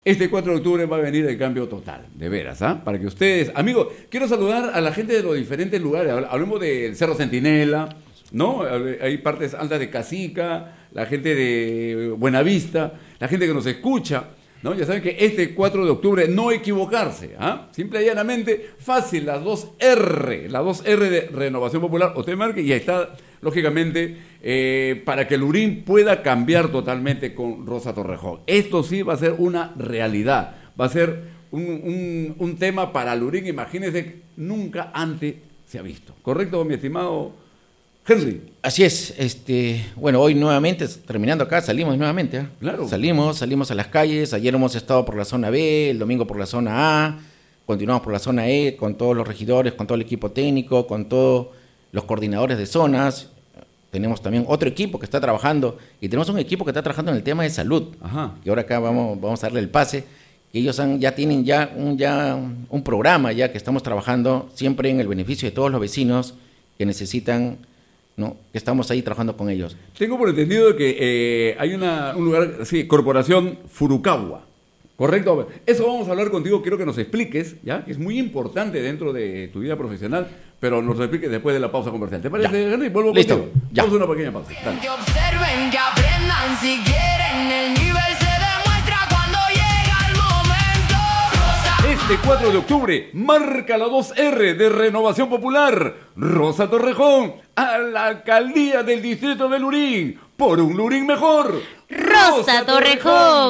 Este 4 de octubre va a venir el cambio total, de veras, ¿ah? Para que ustedes, amigos, quiero saludar a la gente de los diferentes lugares. Hablemos del Cerro Centinela, ¿no? Hay partes altas de Casica, la gente de Buenavista, la gente que nos escucha, ¿no? Ya saben que este 4 de octubre no equivocarse, ¿ah? Simple y llanamente, fácil, las dos R de Renovación Popular, usted marque y ahí está, lógicamente, para que Lurín pueda cambiar totalmente con Rosa Torrejón. Esto sí va a ser una realidad, va a ser un tema para Lurín, imagínense, que nunca antes se ha visto. ¿Correcto, mi estimado Henry? Así es, bueno, hoy nuevamente, terminando acá, salimos nuevamente, ¿eh? Claro. Salimos a las calles, ayer hemos estado por la zona B, el domingo por la zona A, continuamos por la zona E, con todos los regidores, con todo el equipo técnico, con todos los coordinadores de zonas. Tenemos también otro equipo que está trabajando, y tenemos un equipo que está trabajando en el tema de salud. Ajá. Y ahora acá vamos a darle el pase. Ellos ya tienen un programa ya que estamos trabajando siempre en el beneficio de todos los vecinos que necesitan, ¿no? Que estamos ahí trabajando con ellos. Tengo por entendido que hay un lugar, sí, Corporación Furukawa, ¿correcto? Eso vamos a hablar contigo, quiero que nos expliques, ¿ya? Que es muy importante dentro de tu vida profesional, pero nos lo expliques después de la pausa comercial. ¿Te parece, Henry? Vuelvo Listo, contigo. ya. Vamos a una pequeña pausa. Dale. Que observen, que aprendan si quieren. El nivel se demuestra cuando llega el momento. Rosa. Este 4 de octubre marca la 2R de Renovación Popular. Rosa Torrejón a la alcaldía del distrito de Lurín. Por un Lurín mejor. Rosa Torrejón.